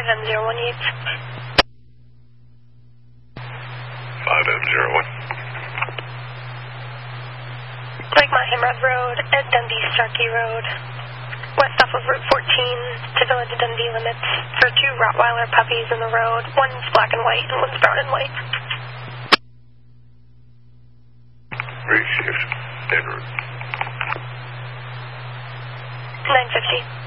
5M01 Yates. 5M01. Lake Hemrod Road at Dundee Starkey Road. West off of Route 14 to Village of Dundee limits for 2 Rottweiler puppies in the road. One's black and white and one's brown and white. Reshift. En route. 950.